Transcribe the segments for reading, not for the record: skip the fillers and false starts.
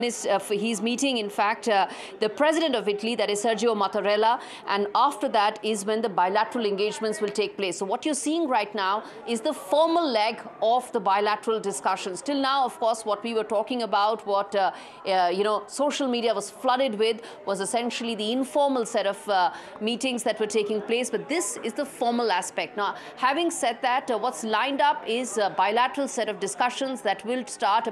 He's meeting, in fact, the president of Italy, that is Sergio Mattarella, and after that is when the bilateral engagements will take place. So what you're seeing right now is the formal leg of the bilateral discussions. Till now, of course, what we were talking about, what social media was flooded with, was essentially the informal set of meetings that were taking place. But this is the formal aspect. Now, having said that, what's lined up is a bilateral set of discussions that will start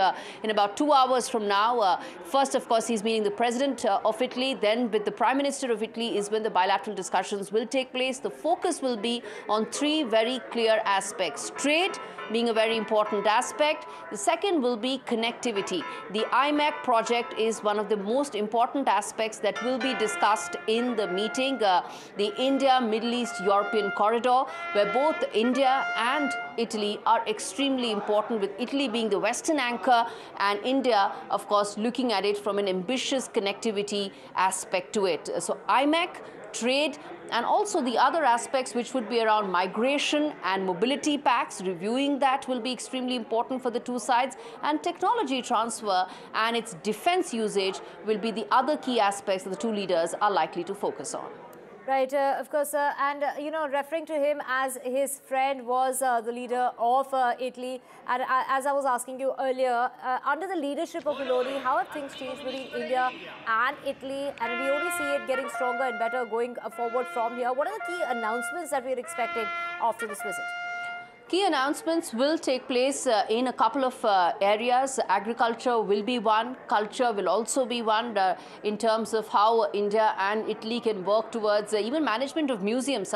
in about 2 hours from now. First, of course, he's meeting the president of Italy. Then with the Prime Minister of Italy is when the bilateral discussions will take place. The focus will be on three very clear aspects. Trade being a very important aspect. The second will be connectivity. The IMEC project is one of the most important aspects that will be discussed in the meeting. The India-Middle East-European corridor, where both India and Italy are extremely important, with Italy being the Western anchor and India, of course, looking at it from an ambitious connectivity aspect to it. So IMEC, trade, and also the other aspects which would be around migration and mobility pacts. Reviewing that will be extremely important for the two sides, and technology transfer and its defense usage will be the other key aspects that the two leaders are likely to focus on. Right, of course, and referring to him as his friend was the leader of Italy, and as I was asking you earlier, under the leadership of Meloni, how have things changed between India and Italy? And we only see it getting stronger and better going forward from here. What are the key announcements that we are expecting after this visit? Key announcements will take place in a couple of areas. Agriculture will be one. Culture will also be one, in terms of how India and Italy can work towards even management of museums.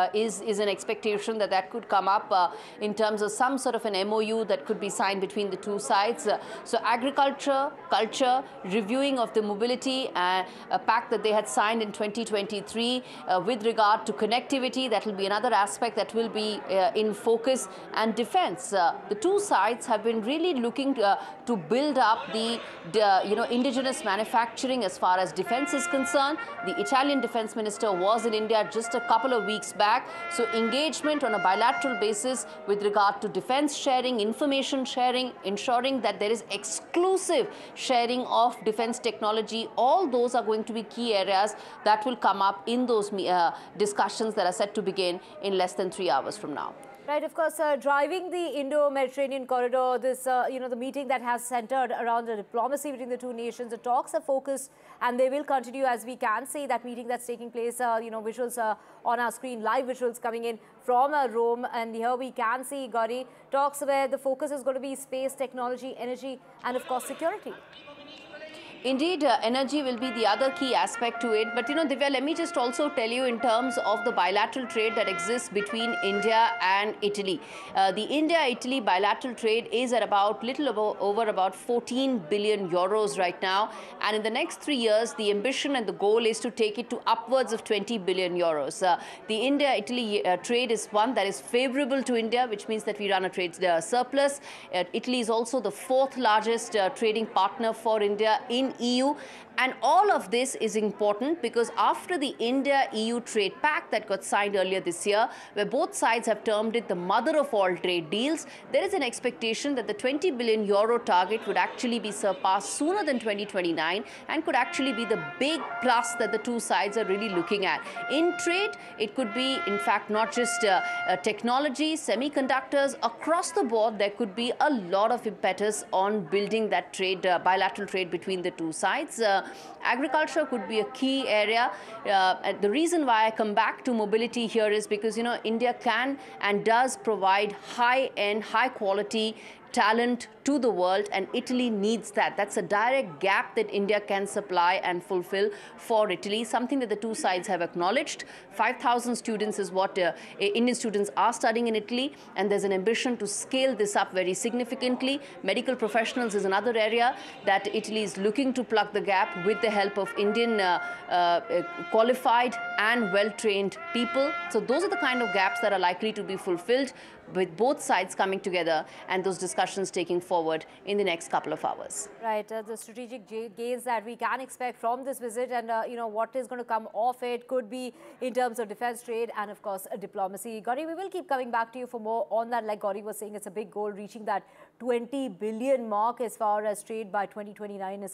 Is an expectation that could come up in terms of some sort of an MOU that could be signed between the two sides. So agriculture, culture, reviewing of the mobility, a pact that they had signed in 2023 with regard to connectivity. That will be another aspect that will be in focus. And defense. The two sides have been really looking to build up the indigenous manufacturing as far as defense is concerned. The Italian defense minister was in India just a couple of weeks back. So engagement on a bilateral basis with regard to defense sharing, information sharing, ensuring that there is exclusive sharing of defense technology. All those are going to be key areas that will come up in those discussions that are set to begin in less than 3 hours from now. Right, of course, driving the Indo-Mediterranean corridor, this, the meeting that has centered around the diplomacy between the two nations, the talks are focused, and they will continue, as we can see that meeting that's taking place, visuals on our screen, live visuals coming in from Rome, and here we can see, Gauri, talks where the focus is going to be space, technology, energy, and of course, security. Indeed, energy will be the other key aspect to it. But, Divya, let me just also tell you in terms of the bilateral trade that exists between India and Italy. The India-Italy bilateral trade is at over about 14 billion euros right now. And in the next 3 years, the ambition and the goal is to take it to upwards of 20 billion euros. The India-Italy trade is one that is favorable to India, which means that we run a trade surplus. Italy is also the fourth largest trading partner for India in EU. And all of this is important because after the India-EU trade pact that got signed earlier this year, where both sides have termed it the mother of all trade deals, there is an expectation that the 20 billion euro target would actually be surpassed sooner than 2029 and could actually be the big plus that the two sides are really looking at. In trade, it could be, in fact, not just technology, semiconductors. Across the board, there could be a lot of impetus on building that trade, bilateral trade between the two sides. Agriculture could be a key area. The reason why I come back to mobility here is because, India can and does provide high-end, high-quality talent to the world, and Italy needs that. That's a direct gap that India can supply and fulfill for Italy, something that the two sides have acknowledged. 5,000 students is what Indian students are studying in Italy, and there's an ambition to scale this up very significantly. Medical professionals is another area that Italy is looking to plug the gap with the help of Indian qualified and well-trained people. So those are the kind of gaps that are likely to be fulfilled with both sides coming together and those discussions taking forward in the next couple of hours. Right, the strategic gains that we can expect from this visit and, what is going to come off it could be in terms of defense, trade and, of course, diplomacy. Gauri, we will keep coming back to you for more on that. Like Gauri was saying, it's a big goal, reaching that 20 billion mark as far as trade by 2029 is